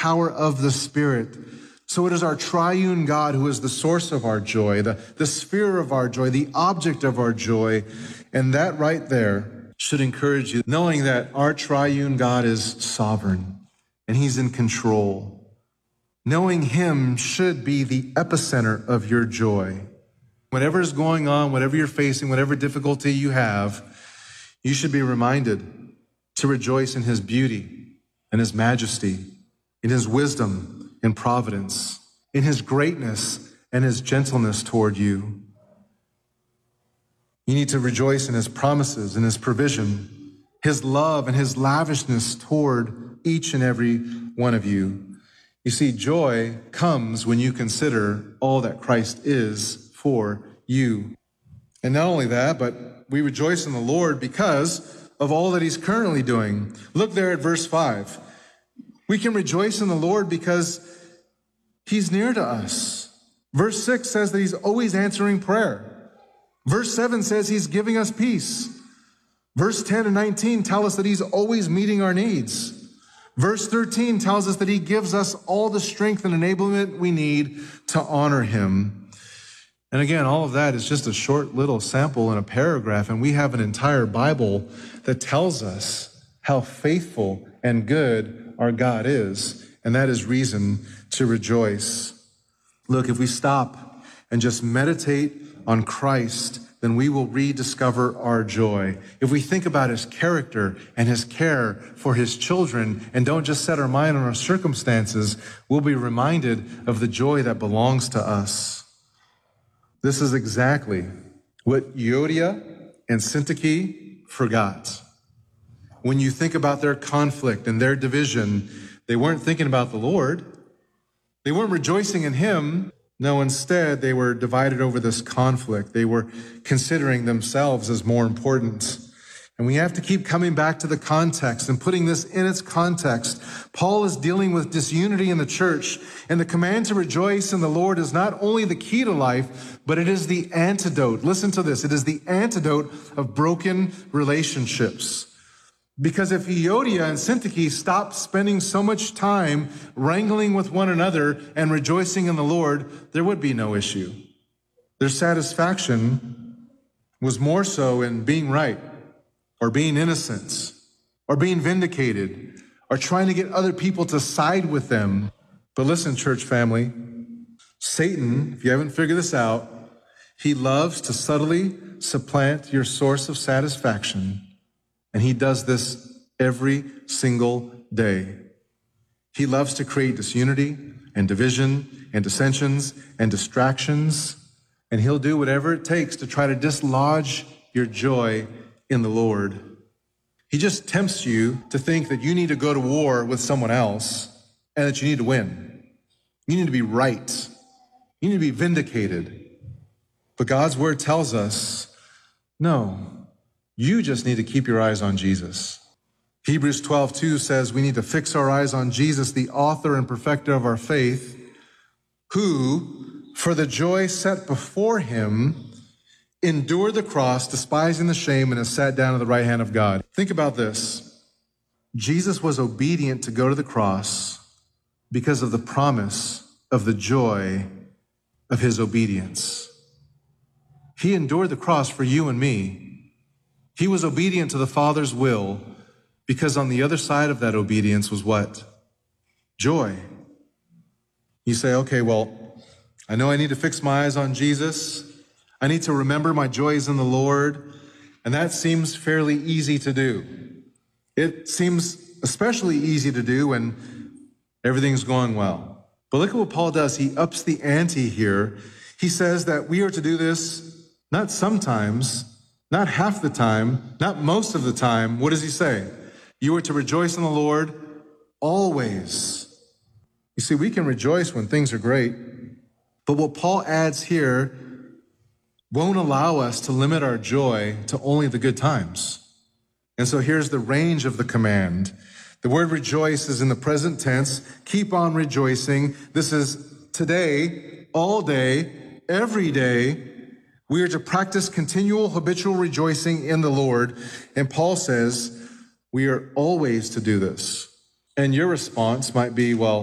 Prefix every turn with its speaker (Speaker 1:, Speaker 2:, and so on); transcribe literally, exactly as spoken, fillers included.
Speaker 1: power of the Spirit. So it is our triune God who is the source of our joy, the, the sphere of our joy, the object of our joy. And that right there should encourage you, knowing that our triune God is sovereign and he's in control. Knowing him should be the epicenter of your joy. Whatever is going on, whatever you're facing, whatever difficulty you have, you should be reminded to rejoice in his beauty and his majesty, in his wisdom and providence, in his greatness and his gentleness toward you. You need to rejoice in his promises and his provision, his love and his lavishness toward each and every one of you. You see, joy comes when you consider all that Christ is for you. And not only that, but we rejoice in the Lord because of all that he's currently doing. Look there at verse five. We can rejoice in the Lord because he's near to us. Verse six says that he's always answering prayer. Verse seven says he's giving us peace. Verse ten and nineteen tell us that he's always meeting our needs. Verse thirteen tells us that he gives us all the strength and enablement we need to honor him. And again, all of that is just a short little sample in a paragraph, and we have an entire Bible that tells us how faithful and good our God is, and that is reason to rejoice. Look, if we stop and just meditate on Christ, then we will rediscover our joy. If we think about his character and his care for his children and don't just set our mind on our circumstances, we'll be reminded of the joy that belongs to us. This is exactly what Euodia and Syntyche forgot. When you think about their conflict and their division, they weren't thinking about the Lord. They weren't rejoicing in him. No, instead, they were divided over this conflict. They were considering themselves as more important. And we have to keep coming back to the context and putting this in its context. Paul is dealing with disunity in the church, and the command to rejoice in the Lord is not only the key to life, but it is the antidote. Listen to this. It is the antidote of broken relationships. Because if Euodia and Syntyche stopped spending so much time wrangling with one another and rejoicing in the Lord, there would be no issue. Their satisfaction was more so in being right, or being innocent, or being vindicated, or trying to get other people to side with them. But listen, church family, Satan, if you haven't figured this out, he loves to subtly supplant your source of satisfaction. And he does this every single day. He loves to create disunity and division and dissensions and distractions. And he'll do whatever it takes to try to dislodge your joy in the Lord. He just tempts you to think that you need to go to war with someone else and that you need to win. You need to be right. You need to be vindicated. But God's word tells us, no, you just need to keep your eyes on Jesus. Hebrews twelve two says we need to fix our eyes on Jesus, the author and perfecter of our faith, who, for the joy set before him, endured the cross, despising the shame, and has sat down at the right hand of God. Think about this. Jesus was obedient to go to the cross because of the promise of the joy of his obedience. He endured the cross for you and me. He was obedient to the Father's will because on the other side of that obedience was what? Joy. You say, okay, well, I know I need to fix my eyes on Jesus. I need to remember my joys in the Lord, and that seems fairly easy to do. It seems especially easy to do when everything's going well. But look at what Paul does. He ups the ante here. He says that we are to do this not sometimes, not half the time, not most of the time. What does he say? You are to rejoice in the Lord always. You see, we can rejoice when things are great, but what Paul adds here won't allow us to limit our joy to only the good times. And so here's the range of the command. The word rejoice is in the present tense. Keep on rejoicing. This is today, all day, every day. We are to practice continual habitual rejoicing in the Lord. And Paul says we are always to do this. And your response might be, well,